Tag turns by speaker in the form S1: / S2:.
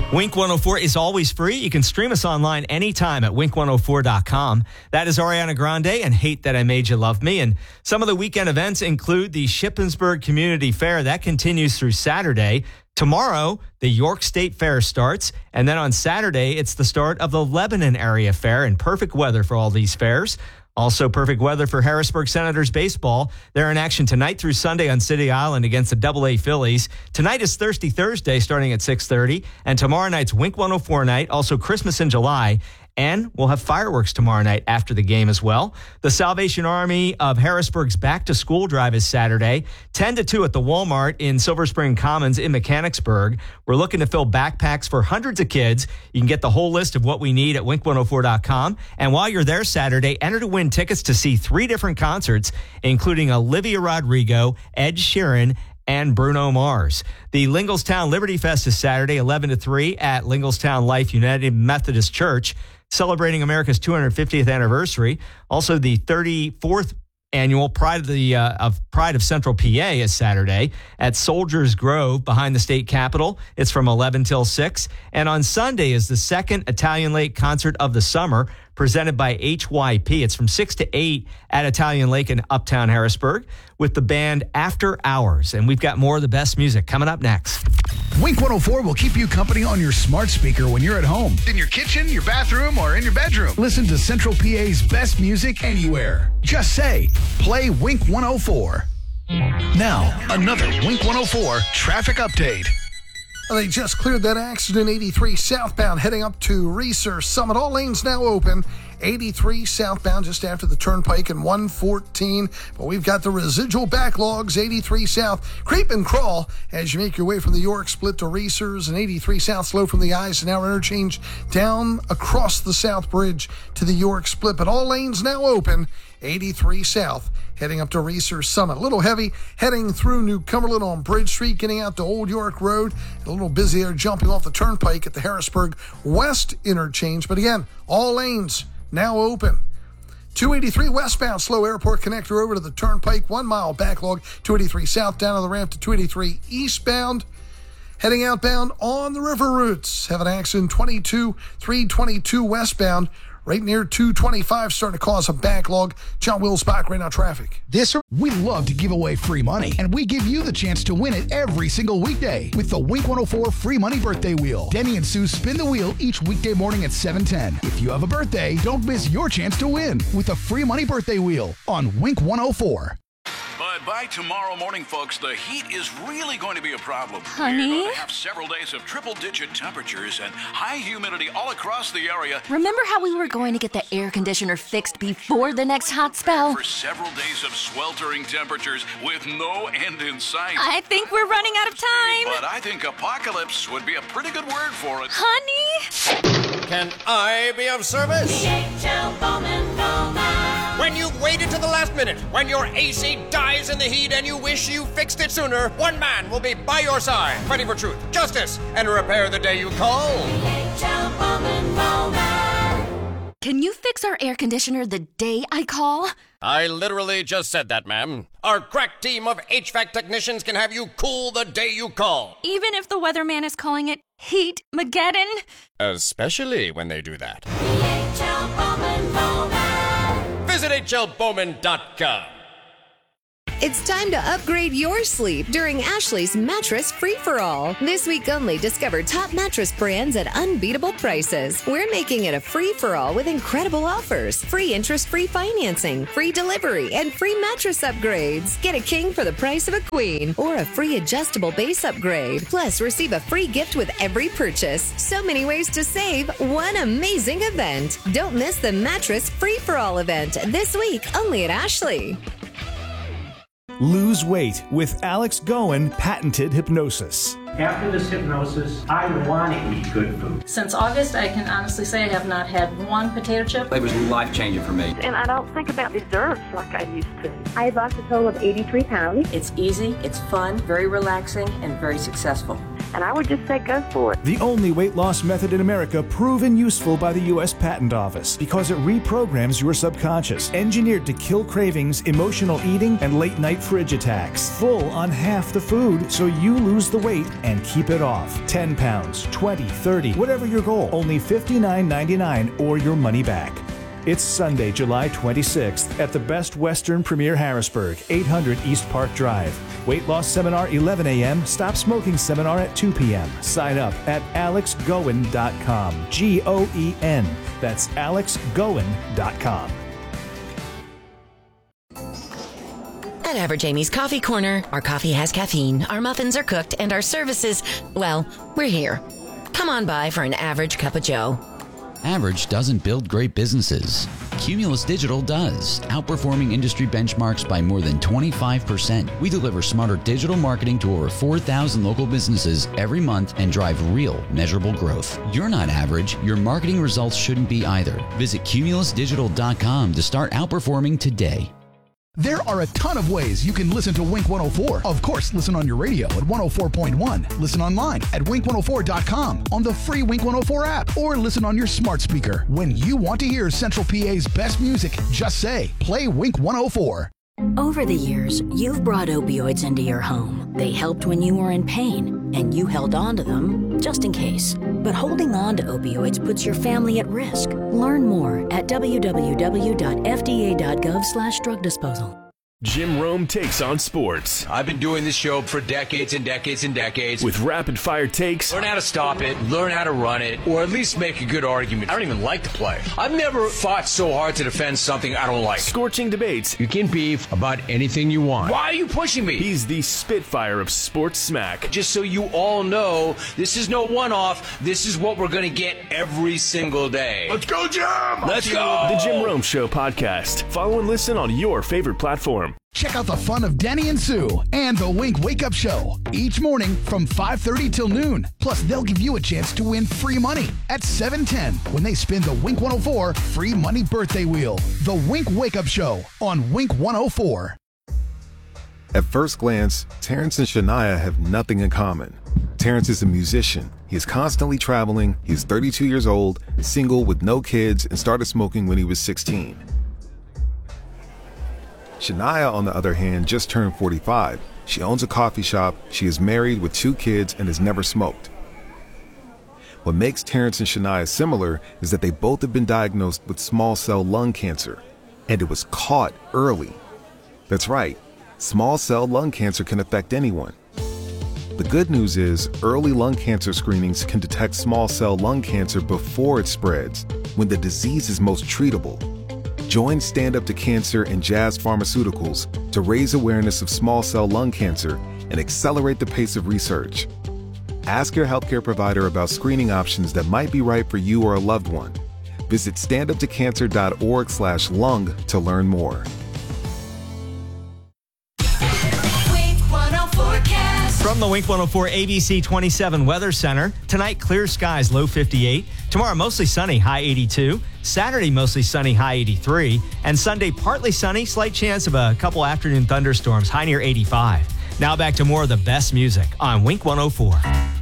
S1: Wink 104 is always free. You can stream us online anytime at wink104.com. That is Ariana Grande and Hate That I Made You Love Me. And some of the weekend events include the Shippensburg Community Fair. That continues through Saturday. Tomorrow, the York State Fair starts. And then on Saturday, it's the start of the Lebanon Area Fair, and perfect weather for all these fairs. Also perfect weather for Harrisburg Senators baseball. They're in action tonight through Sunday on City Island against the AA Phillies. Tonight is Thirsty Thursday starting at 6:30. And tomorrow night's Wink 104 night, also Christmas in July. And we'll have fireworks tomorrow night after the game as well. The Salvation Army of Harrisburg's Back to School Drive is Saturday, 10 to 2 at the Walmart in Silver Spring Commons in Mechanicsburg. We're looking to fill backpacks for hundreds of kids. You can get the whole list of what we need at wink104.com. And while you're there Saturday, enter to win tickets to see 3 different concerts, including Olivia Rodrigo, Ed Sheeran, and Bruno Mars. The Linglestown Liberty Fest is Saturday, 11 to 3 at Linglestown Life United Methodist Church, celebrating America's 250th anniversary. Also, the 34th annual Pride of Central PA is Saturday at Soldiers Grove behind the state capitol. It's from 11 till 6. And on Sunday is the second Italian Lake concert of the summer, presented by HYP. It's from 6 to 8 at Italian Lake in Uptown Harrisburg with the band After Hours. And we've got more of the best music coming up next.
S2: Wink 104 will keep you company on your smart speaker when you're at home, in your kitchen, your bathroom, or in your bedroom. Listen to Central PA's best music anywhere. Just say, play Wink 104. Now, another Wink 104 traffic update.
S3: They just cleared that accident, 83 southbound heading up to Research Summit. All lanes now open. 83 southbound just after the turnpike and 114. But we've got the residual backlogs, 83 south. Creep and crawl as you make your way from the York split to Research, and 83 south slow from the Eisenhower interchange down across the South Bridge to the York split. But all lanes now open. 83 south heading up to Research Summit. A little heavy heading through New Cumberland on Bridge Street, getting out to Old York Road. A little busy there jumping off the turnpike at the Harrisburg West interchange. But again, all lanes now open. 283 westbound, slow Airport connector over to the turnpike. 1 mile backlog. 283 south down on the ramp to 283 eastbound. Heading outbound on the river routes. Have an accident 322 westbound. Right near 225, starting to cause a backlog. John Wilsbach, right now traffic.
S2: We love to give away free money, and we give you the chance to win it every single weekday with the Wink 104 Free Money Birthday Wheel. Denny and Sue spin the wheel each weekday morning at 7:10. If you have a birthday, don't miss your chance to win with the Free Money Birthday Wheel on Wink 104.
S4: But by tomorrow morning, folks, the heat is really going to be a problem.
S5: Honey?
S4: We're going to have several days of triple-digit temperatures and high humidity all across the area.
S5: Remember how we were going to get the air conditioner fixed before the next hot spell?
S4: For several days of sweltering temperatures with no end in sight.
S5: I think we're running out of time.
S4: But I think apocalypse would be a pretty good word for it.
S5: Honey?
S6: Can I be of service?
S7: DHL Bowman.
S6: When you've waited to the last minute, when your AC dies in the heat and you wish you fixed it sooner, one man will be by your side, fighting for truth, justice, and repair the day you call.
S7: DHL Bowman.
S5: Can you fix our air conditioner the day I call?
S6: I literally just said that, ma'am. Our crack team of HVAC technicians can have you cool the day you call.
S5: Even if the weatherman is calling it Heat-mageddon?
S6: Especially when they do that.
S7: DHL Bowman.
S6: Visit hlbowman.com.
S8: It's time to upgrade your sleep during Ashley's Mattress Free-for-All. This week only, discover top mattress brands at unbeatable prices. We're making it a free-for-all with incredible offers. Free interest-free financing, free delivery, and free mattress upgrades. Get a king for the price of a queen or a free adjustable base upgrade. Plus, receive a free gift with every purchase. So many ways to save. One amazing event. Don't miss the Mattress Free-for-all event this week only at Ashley.
S9: Lose weight with Alex Goen patented hypnosis.
S10: After this hypnosis, I want to eat good food.
S11: Since August, I can honestly say I have not had one potato chip.
S12: It was life-changing for me.
S13: And I don't think about desserts like I used to.
S14: I lost a total of 83 pounds.
S11: It's easy, it's fun, very relaxing, and very successful.
S13: and I would just say go for it.
S9: The only weight loss method in America proven useful by the U.S. Patent Office because it reprograms your subconscious, engineered to kill cravings, emotional eating, and late-night fridge attacks. Full on half the food so you lose the weight and keep it off. 10 pounds, 20, 30, whatever your goal. Only $59.99 or your money back. It's Sunday, July 26th at the Best Western Premier Harrisburg, 800 East Park Drive. Weight loss seminar 11 a.m., stop smoking seminar at 2 p.m. Sign up at alexgoen.com. G-O-E-N. That's alexgoen.com.
S12: At Average Amy's Coffee Corner, our coffee has caffeine, our muffins are cooked, and our services, well, we're here. Come on by for an average cup of joe.
S14: Average doesn't build great businesses. Cumulus Digital does, outperforming industry benchmarks by more than 25%. We deliver smarter digital marketing to over 4,000 local businesses every month and drive real, measurable growth. You're not average. Your marketing results shouldn't be either. Visit cumulusdigital.com to start outperforming today.
S2: There are a ton of ways you can listen to Wink 104. Of course, listen on your radio at 104.1. Listen online at wink104.com, on the free Wink 104 app, or listen on your smart speaker. When you want to hear Central PA's best music, just say, play Wink 104.
S15: Over the years, you've brought opioids into your home. They helped when you were in pain, and you held on to them just in case. But holding on to opioids puts your family at risk. Learn more at www.fda.gov/drug disposal.
S16: Jim Rome takes on sports.
S17: I've been doing this show for decades and decades and decades.
S16: With rapid-fire takes.
S17: Learn how to stop it, learn how to run it, or at least make a good argument. I don't even like the play. I've never fought so hard to defend something I don't like.
S16: Scorching debates.
S17: You can beef about anything you want. Why are you pushing me?
S16: He's the Spitfire of sports smack.
S17: Just so you all know, this is no one-off. This is what we're going to get every single day.
S16: Let's go, Jim!
S17: Let's go!
S16: The Jim Rome Show podcast. Follow and listen on your favorite platform.
S2: Check out the fun of Danny and Sue and the Wink Wake Up Show each morning from 5:30 till noon. Plus, they'll give you a chance to win free money at 7:10 when they spin the Wink 104 free money birthday wheel. The Wink Wake Up Show on Wink 104.
S18: At first glance, Terrence and Shania have nothing in common. Terrence is a musician. He is constantly traveling. He's 32 years old, single with no kids, and started smoking when he was 16. Shania, on the other hand, just turned 45. She owns a coffee shop, she is married with 2 kids, and has never smoked. What makes Terrence and Shania similar is that they both have been diagnosed with small cell lung cancer, and it was caught early. That's right, small cell lung cancer can affect anyone. The good news is early lung cancer screenings can detect small cell lung cancer before it spreads, when the disease is most treatable. Join Stand Up to Cancer and Jazz Pharmaceuticals to raise awareness of small cell lung cancer and accelerate the pace of research. Ask your healthcare provider about screening options that might be right for you or a loved one. Visit standuptocancer.org/lung to learn more.
S1: From the Wink 104 ABC 27 Weather Center, tonight clear skies, low 58. Tomorrow mostly sunny, high 82. Saturday mostly sunny, high 83. And Sunday partly sunny, slight chance of a couple afternoon thunderstorms, high near 85. Now back to more of the best music on Wink 104.